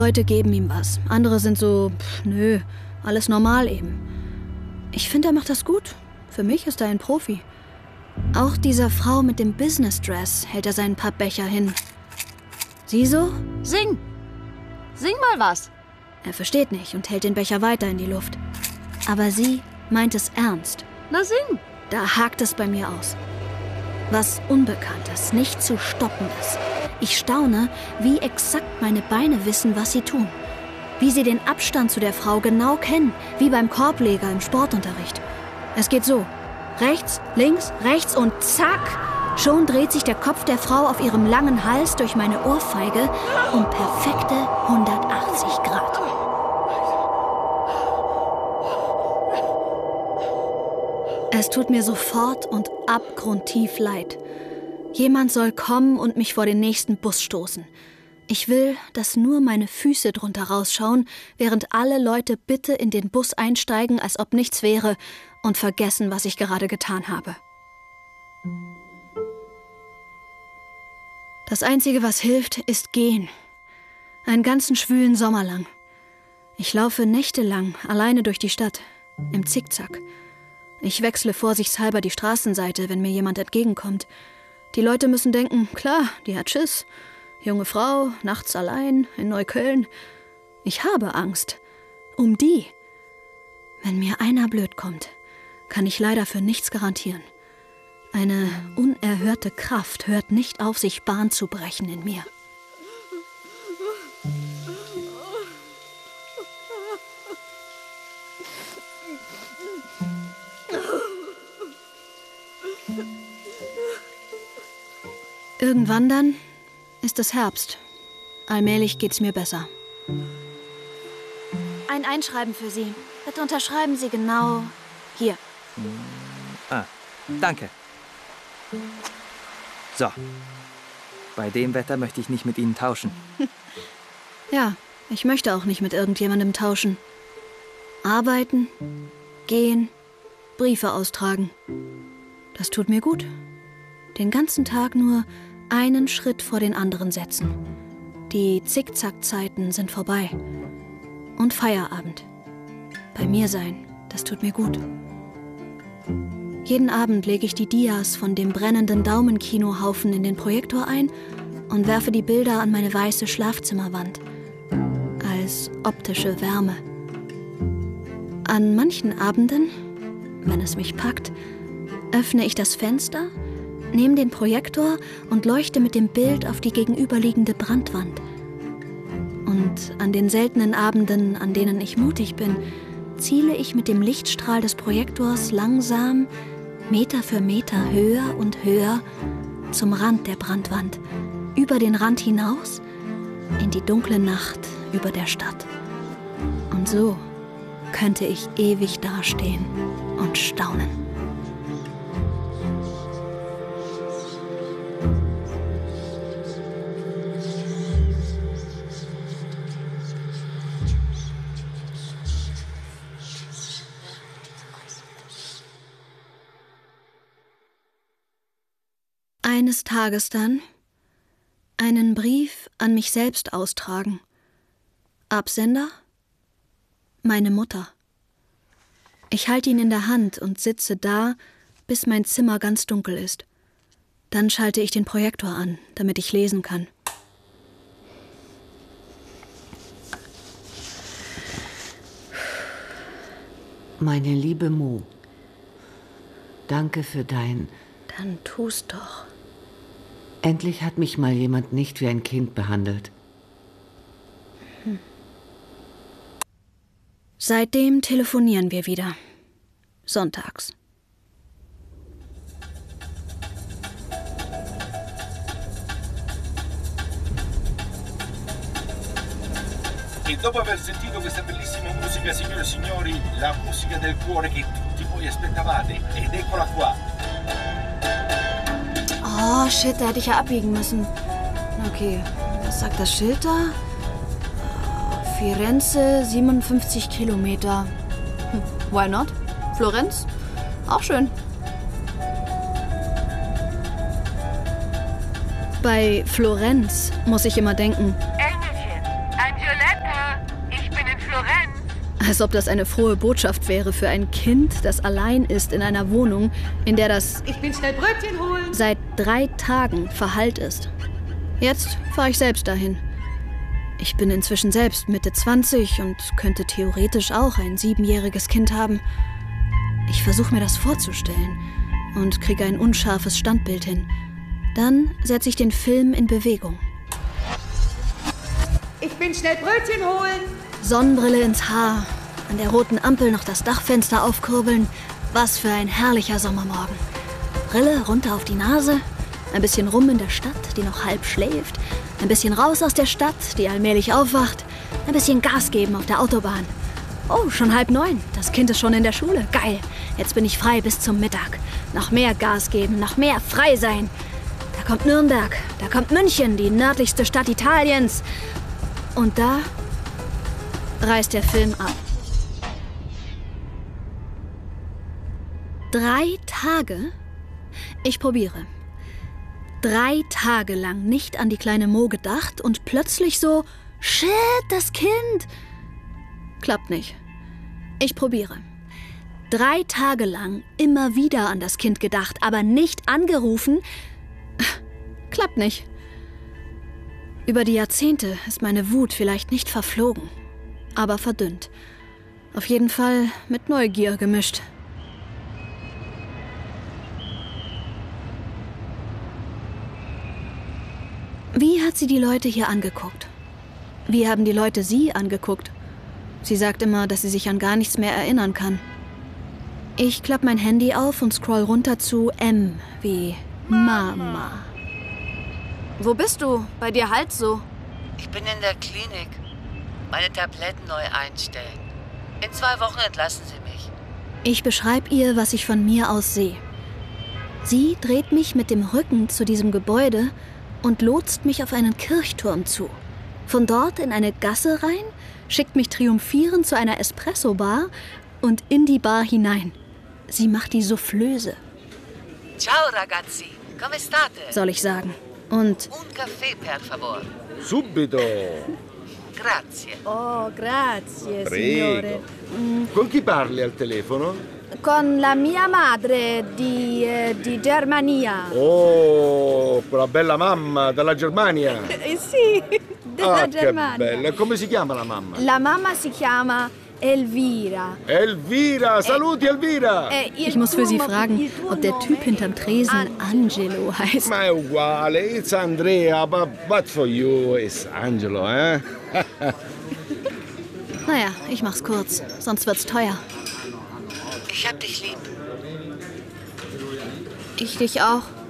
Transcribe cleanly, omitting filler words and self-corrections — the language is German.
Leute geben ihm was. Andere sind so, nö, alles normal eben. Ich finde, er macht das gut. Für mich ist er ein Profi. Auch dieser Frau mit dem Business-Dress hält er seinen Pappbecher hin. Sie so? Sing! Sing mal was! Er versteht nicht und hält den Becher weiter in die Luft. Aber sie meint es ernst. Na sing! Da hakt es bei mir aus. Was Unbekanntes, nicht zu stoppendes. Ich staune, wie exakt meine Beine wissen, was sie tun. Wie sie den Abstand zu der Frau genau kennen, wie beim Korbleger im Sportunterricht. Es geht so. Rechts, rechts und zack! Schon dreht sich der Kopf der Frau auf ihrem langen Hals durch meine Ohrfeige um perfekte 180 Grad. Es tut mir sofort und abgrundtief leid. Jemand soll kommen und mich vor den nächsten Bus stoßen. Ich will, dass nur meine Füße drunter rausschauen, während alle Leute bitte in den Bus einsteigen, als ob nichts wäre, und vergessen, was ich gerade getan habe. Das Einzige, was hilft, ist gehen. Einen ganzen schwülen Sommer lang. Ich laufe nächtelang alleine durch die Stadt, im Zickzack. Ich wechsle vorsichtshalber die Straßenseite, wenn mir jemand entgegenkommt. Die Leute müssen denken, klar, die hat Schiss. Junge Frau, nachts allein, in Neukölln. Ich habe Angst. Um die. Wenn mir einer blöd kommt, kann ich leider für nichts garantieren. Eine unerhörte Kraft hört nicht auf, sich Bahn zu brechen in mir. Irgendwann dann ist es Herbst. Allmählich geht's mir besser. Ein Einschreiben für Sie. Bitte unterschreiben Sie genau hier. Ah, danke. So. Bei dem Wetter möchte ich nicht mit Ihnen tauschen. Ja, ich möchte auch nicht mit irgendjemandem tauschen. Arbeiten, gehen, Briefe austragen. Das tut mir gut. Den ganzen Tag nur einen Schritt vor den anderen setzen. Die Zickzackzeiten sind vorbei. Und Feierabend. Bei mir sein, das tut mir gut. Jeden Abend lege ich die Dias von dem brennenden Daumenkinohaufen in den Projektor ein und werfe die Bilder an meine weiße Schlafzimmerwand. Als optische Wärme. An manchen Abenden, wenn es mich packt, öffne ich das Fenster, nehme den Projektor und leuchte mit dem Bild auf die gegenüberliegende Brandwand. Und an den seltenen Abenden, an denen ich mutig bin, ziele ich mit dem Lichtstrahl des Projektors langsam, Meter für Meter höher und höher zum Rand der Brandwand, über den Rand hinaus, in die dunkle Nacht über der Stadt. Und so könnte ich ewig dastehen und staunen. Eines Tages dann einen Brief an mich selbst austragen. Absender? Meine Mutter. Ich halte ihn in der Hand und sitze da, bis mein Zimmer ganz dunkel ist. Dann schalte ich den Projektor an, damit ich lesen kann. Meine liebe Mo, danke für dein... Dann tu's doch. Endlich hat mich mal jemand nicht wie ein Kind behandelt. Seitdem telefonieren wir wieder. Sonntags. E dopo aver sentito questa bellissima musica, signore e signori, la musica del cuore che tutti voi aspettavate, ed eccola qua. Oh, shit, da hätte ich ja abbiegen müssen. Okay, was sagt das Schild da? Firenze, 57 Kilometer. Why not? Florenz? Auch schön. Bei Florenz muss ich immer denken. Bianca, ich bin in Florenz. Als ob das eine frohe Botschaft wäre für ein Kind, das allein ist in einer Wohnung, in der das Ich bin schnell Brötchen holen. seit 3 Tagen verhallt ist. Jetzt fahre ich selbst dahin. Ich bin inzwischen selbst Mitte 20 und könnte theoretisch auch ein 7-jähriges Kind haben. Ich versuche mir das vorzustellen und kriege ein unscharfes Standbild hin. Dann setze ich den Film in Bewegung. Ich bin schnell Brötchen holen. Sonnenbrille ins Haar, an der roten Ampel noch das Dachfenster aufkurbeln. Was für ein herrlicher Sommermorgen. Brille runter auf die Nase, ein bisschen rum in der Stadt, die noch halb schläft, ein bisschen raus aus der Stadt, die allmählich aufwacht, ein bisschen Gas geben auf der Autobahn. Oh, schon 8:30, das Kind ist schon in der Schule. Geil, jetzt bin ich frei bis zum Mittag. Noch mehr Gas geben, noch mehr frei sein. Da kommt Nürnberg, da kommt München, die nördlichste Stadt Italiens. Und da reißt der Film ab. 3 Tage? Ich probiere. 3 Tage lang nicht an die kleine Mo gedacht und plötzlich so, shit, das Kind. Klappt nicht. Ich probiere. 3 Tage lang immer wieder an das Kind gedacht, aber nicht angerufen. Klappt nicht. Über die Jahrzehnte ist meine Wut vielleicht nicht verflogen, aber verdünnt. Auf jeden Fall mit Neugier gemischt. Wie hat sie die Leute hier angeguckt? Wie haben die Leute sie angeguckt? Sie sagt immer, dass sie sich an gar nichts mehr erinnern kann. Ich klappe mein Handy auf und scroll runter zu M wie Mama. Wo bist du? Bei dir halt so. Ich bin in der Klinik. Meine Tabletten neu einstellen. In 2 Wochen entlassen sie mich. Ich beschreibe ihr, was ich von mir aus sehe. Sie dreht mich mit dem Rücken zu diesem Gebäude und lotst mich auf einen Kirchturm zu. Von dort in eine Gasse rein, schickt mich triumphierend zu einer Espresso-Bar und in die Bar hinein. Sie macht die Soufflöse, Ciao ragazzi, come state? soll ich sagen. Und Un caffè per favor. Subito. Grazie. Oh, grazie, Prego. Con chi parli al telefono? Con la mia madre di Germania. Oh, quella bella mamma dalla Germania. Sì, della Ah, che Germania. bella. E come si chiama la mamma? La mamma si chiama Elvira. Elvira, saluti Elvira! ich muss für sie fragen, ob der Typ hinterm Tresen Angelo heißt. Ma è uguale, it's Andrea, but for you it's Angelo, eh? Naja, ich mach's kurz, sonst wird's teuer. Ich hab dich lieb. Ich dich auch.